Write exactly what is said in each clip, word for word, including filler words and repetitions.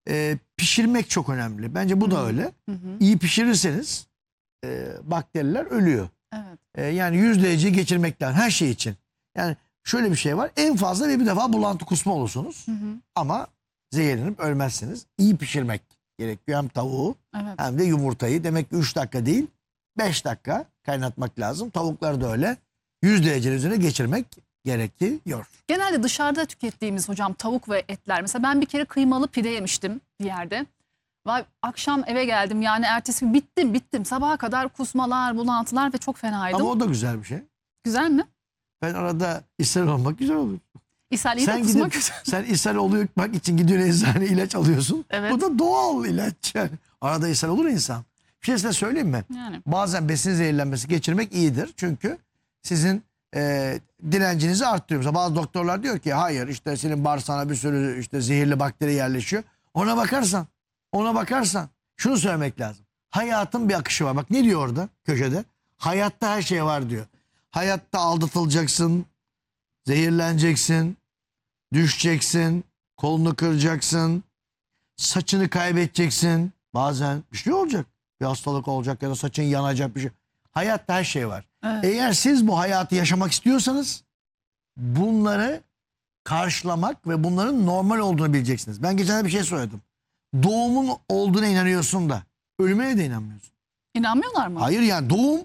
e, pişirmek çok önemli. Bence bu Hı. da öyle. Hı hı. İyi pişirirseniz e, bakteriler ölüyor. Evet. E, yani yüz derece geçirmek lazım her şey için. Yani şöyle bir şey var. En fazla bir, bir defa bulantı kusma olursunuz. Hı hı. Ama zehirlenip ölmezsiniz. İyi pişirmek gerekiyor. Hem tavuğu Evet. hem de yumurtayı. Demek ki üç dakika değil beş dakika kaynatmak lazım. Tavukları da öyle yüz derecenin üzerine geçirmek gerekiyor. Genelde dışarıda tükettiğimiz hocam tavuk ve etler. Mesela ben bir kere kıymalı pide yemiştim bir yerde. Vay, akşam eve geldim yani ertesi gün bittim bittim. Sabaha kadar kusmalar, bulantılar ve çok fenaydım. Ama o da güzel bir şey. Güzel mi? Ben arada ishal olmak güzel olur. İshal iyi de Sen kusmak gidip, güzel. sen ishal olmak için gidiyorsun eczaneye ilaç alıyorsun. Evet. Bu da doğal ilaç yani. Arada ishal olur insan. Bir şey size söyleyeyim mi? Yani. Bazen besin zehirlenmesi geçirmek iyidir. Çünkü sizin e, direncinizi arttırıyor. Mesela bazı doktorlar diyor ki hayır işte senin bağırsağına bir sürü işte zehirli bakteri yerleşiyor. Ona bakarsan, ona bakarsan şunu söylemek lazım. Hayatın bir akışı var. Bak ne diyor orada köşede? Hayatta her şey var diyor. Hayatta aldatılacaksın, zehirleneceksin, düşeceksin, kolunu kıracaksın, saçını kaybedeceksin. Bazen bir şey olacak. Bir hastalık olacak ya da saçın yanacak bir şey. Hayatta her şey var. Evet. Eğer siz bu hayatı yaşamak istiyorsanız bunları karşılamak ve bunların normal olduğunu bileceksiniz. Ben geçen bir şey söyledim. Doğumun olduğuna inanıyorsun da ölüme de inanmıyorsun. İnanmıyorlar mı? Hayır yani doğum.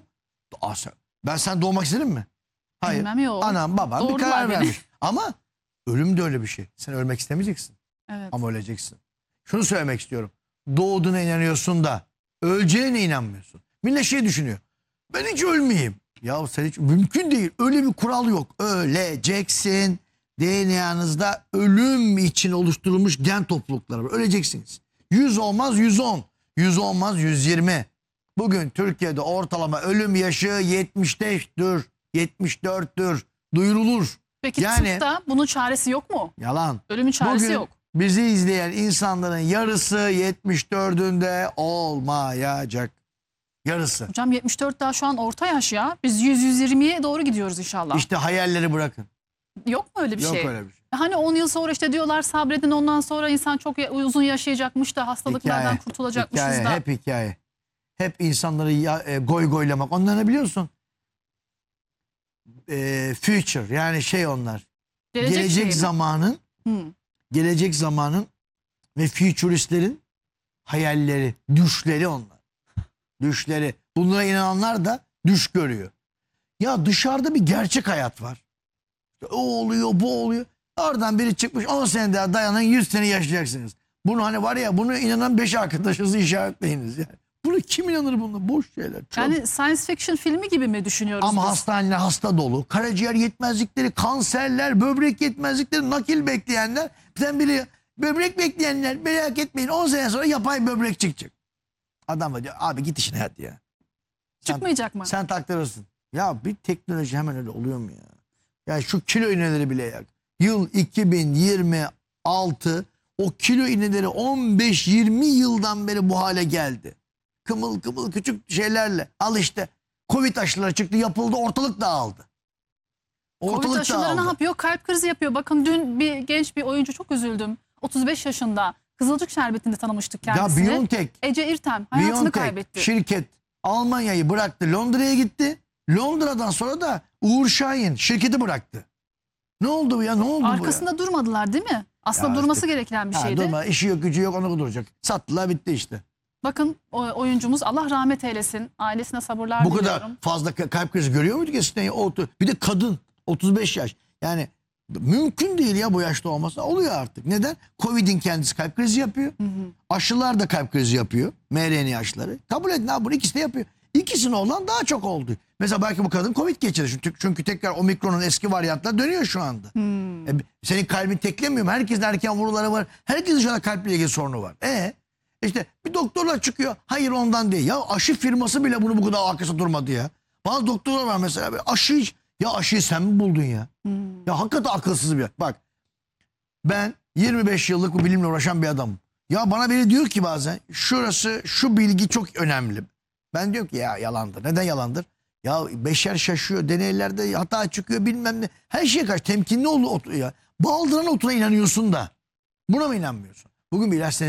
Ben sen doğmak istedim mi? Hayır. Bilmem, yok. Anam babam bir Doğurdular karar beni. vermiş. Ama ölüm de öyle bir şey. Sen ölmek istemeyeceksin. Evet. Ama öleceksin. Şunu söylemek istiyorum. Doğduğuna inanıyorsun da öleceğine inanmıyorsun. Millet şey düşünüyor. Ben hiç ölmeyeyim. Ya sen hiç mümkün değil. Öyle bir kural yok. Öleceksin. D N A'nızda ölüm için oluşturulmuş gen toplulukları var. Öleceksiniz. yüz olmaz yüz on. yüz olmaz yüz yirmi. Bugün Türkiye'de ortalama ölüm yaşı yetmiş beştir. yetmiş dörttür. Duyurulur. Peki Yani- tıpta bunun çaresi yok mu? Yalan. Ölümün çaresi Bugün yok. bizi izleyen insanların yarısı yetmiş dördünde olmayacak. Yarısı. Hocam yetmiş dört daha şu an orta yaş ya. Biz yüz yüz yirmiye doğru gidiyoruz inşallah. İşte hayalleri bırakın. Yok mu öyle bir Yok şey? öyle bir şey. Hani on yıl sonra işte diyorlar sabredin ondan sonra insan çok ya- uzun yaşayacakmış da hastalıklardan Hikaye, kurtulacakmışız hikaye, da. hep hikaye. Hep insanları ya, e, goy goylamak. Onlar ne biliyorsun? E, future yani şey onlar. Gelecek, Gelecek, şey mi? zamanın, Hı. gelecek zamanın ve futuristlerin hayalleri, düşleri onlar. Düşleri. Bunlara inananlar da düş görüyor. Ya dışarıda bir gerçek hayat var. O oluyor, bu oluyor. Oradan biri çıkmış on sene daha dayanın yüz sene yaşayacaksınız. Bunu hani var ya bunu inanan beş arkadaşınızı işaretleyiniz yani. Bunu kim inanır buna? Boş şeyler. Çok. Yani science fiction filmi gibi mi düşünüyoruz Ama biz? hastaneler hasta dolu. Karaciğer yetmezlikleri, kanserler, böbrek yetmezlikleri, nakil bekleyenler. Sen biri böbrek bekleyenler merak etmeyin on sene sonra yapay böbrek çıkacak. Adam da diyor abi git işine hadi ya. Sen- Çıkmayacak mı? Sen taktırırsın. Ya bir teknoloji hemen öyle oluyor mu ya? Ya şu kilo iğneleri bile ya. Yıl iki bin yirmi altı o kilo iğneleri on beş yirmi yıldan beri bu hale geldi. Kımıl kımıl küçük şeylerle. Al işte Covid aşıları çıktı yapıldı ortalık dağıldı. Covid Ortalık aşıları ne dağıldı. yapıyor? Kalp krizi yapıyor. Bakın dün bir genç bir oyuncu çok üzüldüm. otuz beş yaşında. Kızılcık şerbetinde tanımıştık Ya kendisini. Biontech, Ece İrtem hayatını Biontech kaybetti. şirket Almanya'yı bıraktı Londra'ya gitti. Londra'dan sonra da Uğur Şahin şirketi bıraktı. Ne oldu bu ya ne oldu bu ya? Arkasında durmadılar değil mi? Aslında Ya durması işte- gereken bir Ha, şeydi. durma işi yok gücü yok onu duracak. Sattılar bitti işte. Bakın o oyuncumuz Allah rahmet eylesin. Ailesine sabırlar Bu diliyorum. kadar fazla ka- kalp krizi görüyor muyduk eskiden? ya? O- Bir de kadın otuz beş yaş. Yani mümkün değil ya bu yaşta olmasa. Oluyor artık. Neden? Covid'in kendisi kalp krizi yapıyor. Hı hı. Aşılar da kalp krizi yapıyor. M R N A aşıları. Kabul edin abi bunu ikisi de yapıyor. İkisine olan daha çok oldu. Mesela belki bu kadın Covid geçirir. Çünkü, çünkü tekrar omikronun eski varyantları dönüyor şu anda. Hmm. E, senin kalbin teklemiyor mu? Herkesin erken vuruları var. Herkesin şu anda kalple ilgili sorunu var. E işte bir doktorlar çıkıyor. Hayır ondan değil. Ya aşı firması bile bunu bu kadar arkasında durmadı ya. Bazı doktorlar var mesela. Aşı hiç. Ya aşıyı sen mi buldun ya? Hmm. Ya hakikaten akılsız bir. Bak ben yirmi beş yıllık bu bilimle uğraşan bir adamım. Ya bana biri diyor ki bazen şurası şu bilgi çok önemli. Ben diyorum ki ya yalandır. Neden yalandır? Ya beşer şaşıyor. Deneylerde hata çıkıyor bilmem ne. Her şeye karşı temkinli ol ya. Baldıran otuna inanıyorsun da. Buna mı inanmıyorsun? Bugün bir ilaç